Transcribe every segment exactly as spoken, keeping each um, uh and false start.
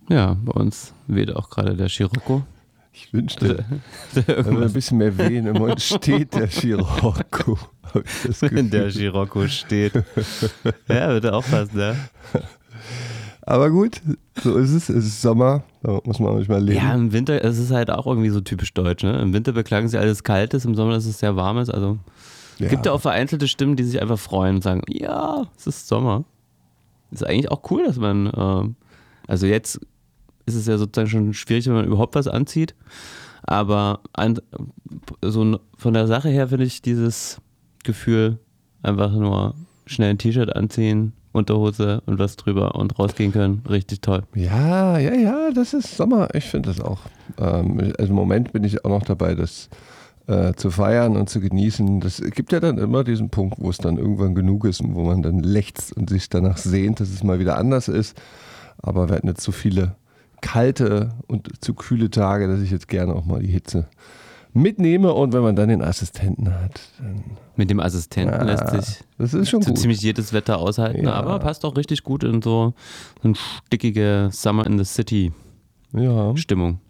Ja, bei uns weht auch gerade der Scirocco. Ich wünschte, wenn man ein bisschen mehr wehen, im Moment steht der Scirocco. Wenn der Scirocco steht. Ja, würde auch passen, ne? Aber gut, so ist es. Es ist Sommer, da muss man manchmal leben. Ja, im Winter, es ist halt auch irgendwie so typisch deutsch, ne? Im Winter beklagen sie alles Kaltes, im Sommer ist es sehr Warmes. Also es Ja. gibt ja auch vereinzelte Stimmen, die sich einfach freuen und sagen, ja, es ist Sommer. Ist eigentlich auch cool, dass man, äh, also jetzt ist es ja sozusagen schon schwierig, wenn man überhaupt was anzieht. Aber an, so von der Sache her finde ich dieses Gefühl, einfach nur schnell ein T-Shirt anziehen, Unterhose und was drüber und rausgehen können, richtig toll. Ja, ja, ja, das ist Sommer. Ich finde das auch. Ähm, also im Moment bin ich auch noch dabei, das äh, zu feiern und zu genießen. Das gibt ja dann immer diesen Punkt, wo es dann irgendwann genug ist und wo man dann lechzt und sich danach sehnt, dass es mal wieder anders ist. Aber wir hatten jetzt so viele kalte und zu kühle Tage, dass ich jetzt gerne auch mal die Hitze mitnehme, und wenn man dann den Assistenten hat, dann Mit dem Assistenten ja, lässt sich das ist schon so gut. ziemlich jedes Wetter aushalten, Ja. aber passt auch richtig gut in so eine stickige Summer in the City Ja. Stimmung.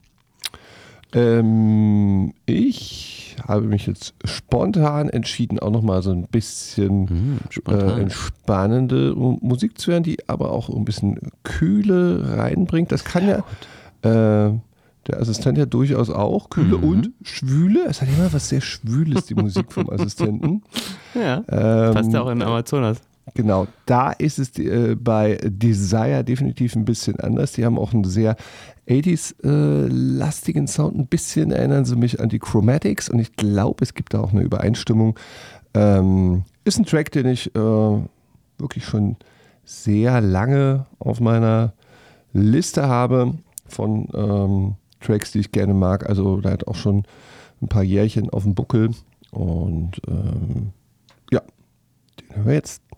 Ähm, ich habe mich jetzt spontan entschieden, auch nochmal so ein bisschen Hm, äh, spontan. entspannende Musik zu hören, die aber auch ein bisschen Kühle reinbringt. Das kann ja, äh, der Assistent ja durchaus auch. Kühle Mhm. und Schwüle. Es hat immer was sehr Schwüles, die Musik vom Assistenten. Ja, Ähm, passt ja auch in Amazonas. Genau, da ist es äh, bei Desire definitiv ein bisschen anders. Die haben auch einen sehr achtziger-lastigen Sound. Ein bisschen erinnern sie mich an die Chromatics, und ich glaube, es gibt da auch eine Übereinstimmung. Ähm, ist ein Track, den ich äh, wirklich schon sehr lange auf meiner Liste habe von ähm, Tracks, die ich gerne mag. Also da hat auch schon ein paar Jährchen auf dem Buckel, und ähm, ja, den hören wir jetzt.